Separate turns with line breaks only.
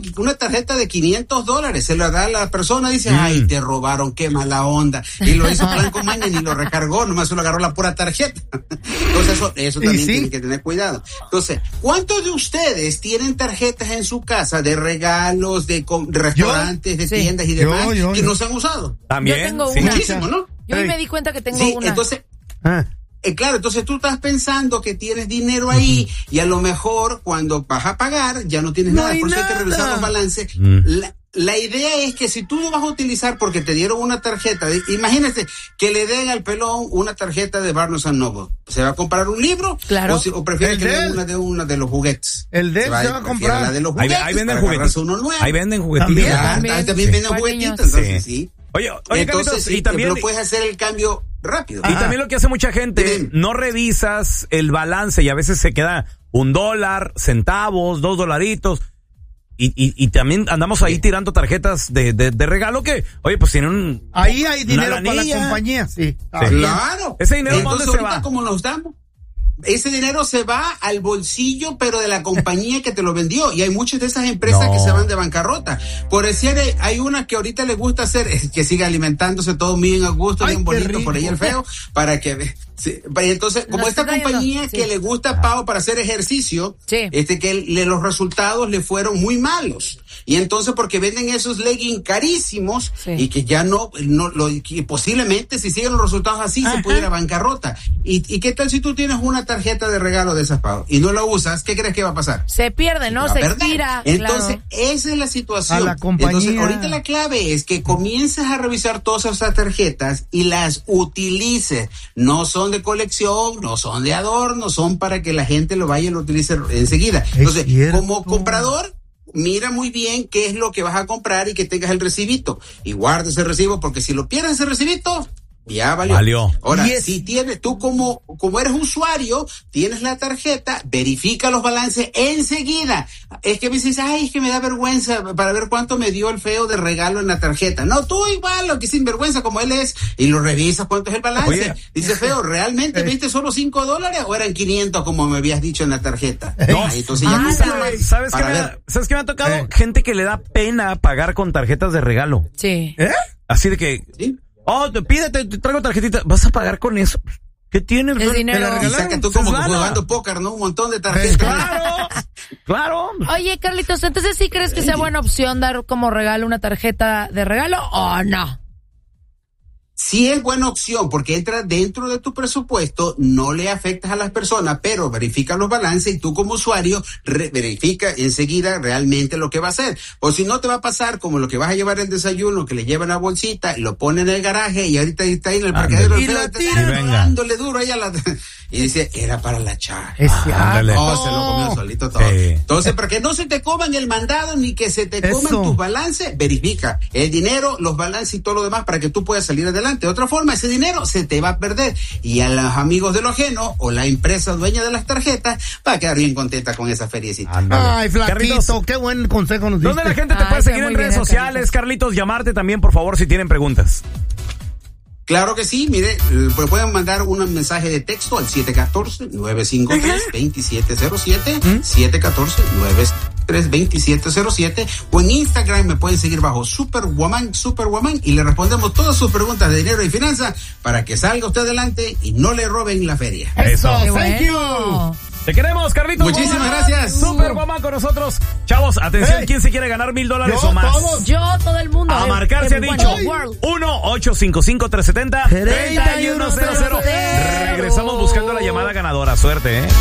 una tarjeta de $500, se la da a la persona, dice, ay, te robaron, qué mala onda. Y lo hizo plan con maña, ni lo recargó, nomás se lo agarró la pura tarjeta. Entonces eso también tienen que tener cuidado. Entonces, ¿cuántos de ustedes tienen tarjetas en su casa de regalos, de restaurantes, de tiendas y demás que no se han usado?
También.
Yo tengo una.
Muchísimo, ¿no?
Yo me di cuenta que tengo una.
Entonces, claro, entonces tú estás pensando que tienes dinero ahí y a lo mejor cuando vas a pagar ya no tienes nada, por eso hay que revisar los balances. La idea es que si tú lo vas a utilizar porque te dieron una tarjeta, imagínate que le den al pelón una tarjeta de Barnes & Noble. ¿Se va a comprar un libro?
Claro.
¿O prefiere que le den una de los juguetes?
El de él se va a comprar.
La de los juguetes.
Ahí venden juguetitos. Ahí venden juguetitos.
También venden juguetitos, entonces sí.
Oye,
entonces
Carlitos,
sí,
y también
lo puedes hacer el cambio rápido.
Y también lo que hace mucha gente, no revisas el balance y a veces se queda $1, centavos, $2. Y también andamos ahí tirando tarjetas de regalo que, oye, pues tienen
ahí hay dinero para la compañía, sí.
Claro.
Ese dinero,
entonces,
¿dónde se va?
¿Cómo nos damos? Ese dinero se va al bolsillo, pero de la compañía que te lo vendió. Y hay muchas de esas empresas que se van de bancarrota. Por decir, hay una que ahorita le gusta hacer, que siga alimentándose todo bien a gusto, bien bonito, por ahí el feo, para que... Sí, entonces, como esta compañía que le gusta a Pau para hacer ejercicio, que los resultados le fueron muy malos. Y entonces, porque venden esos leggings carísimos y que ya que posiblemente si siguen los resultados así se puede ir a bancarrota. ¿Y qué tal si tú tienes una tarjeta de regalo de esas, Pau, y no la usas? ¿Qué crees que va a pasar?
Se pierde, ¿no? Se expira.
Entonces, esa es la situación.
A la compañía.
Entonces, ahorita la clave es que comiences a revisar todas esas tarjetas y las utilices. No son de colección, no son de adorno, son para que la gente lo vaya y lo utilice enseguida. Entonces, como comprador, mira muy bien qué es lo que vas a comprar y que tengas el recibito. Y guarda ese recibo, porque si lo pierdes ese recibito, ya valió. Ahora, si tienes, tú como eres usuario, tienes la tarjeta, verifica los balances enseguida. Es que me dices, ay, es que me da vergüenza para ver cuánto me dio el feo de regalo en la tarjeta. No, tú igual, lo que sin vergüenza como él es, y lo revisas cuánto es el balance. Oye, dice, feo, ¿realmente viste solo $5 o eran 500 como me habías dicho en la tarjeta?
No,
entonces
¿sabes qué me ha tocado? Gente que le da pena pagar con tarjetas de regalo.
Sí.
Así de que... ¿Sí? Oh, pídete, te traigo tarjetita. ¿Vas a pagar con eso? ¿Qué tienes?
El dinero.
Y saca tú como jugando póker, ¿no? Un montón de tarjetas.
Claro.
Oye, Carlitos, entonces ¿sí crees que sea buena opción dar como regalo una tarjeta de regalo o no?
Sí es buena opción porque entra dentro de tu presupuesto, no le afectas a las personas, pero verifica los balances y tú como usuario verifica enseguida realmente lo que va a hacer. O si no te va a pasar como lo que vas a llevar el desayuno, que le llevan la bolsita, lo ponen en el garaje y ahorita está ahí en el parqueadero y dándole duro ahí a la... Y dice, era para la chava. Se lo comió solito todo. Entonces, para que no se te coman el mandado ni que se te coman tus balances, verifica el dinero, los balances y todo lo demás para que tú puedas salir adelante. De otra forma, ese dinero se te va a perder y a los amigos de lo ajeno o la empresa dueña de las tarjetas va a quedar bien contenta con esa feriecita.
Ay, Flaquito, qué buen consejo nos diste.
¿Dónde la gente te puede seguir en redes sociales, Carlitos? Llamarte también, por favor, si tienen preguntas.
Claro que sí, mire, pueden mandar un mensaje de texto al 714-953-2707, 714-953-2707, o en Instagram me pueden seguir bajo Superwoman, y le respondemos todas sus preguntas de dinero y finanzas para que salga usted adelante y no le roben la feria.
Eso,
thank you.
Te queremos, Carlitos.
Muchísimas gracias.
Superwoman con nosotros. Chavos, atención, ¿quién se quiere ganar $1,000 o más?
Todo el mundo.
A marcar se ha dicho 1-855-370-3100. Regresamos buscando la llamada ganadora. Suerte,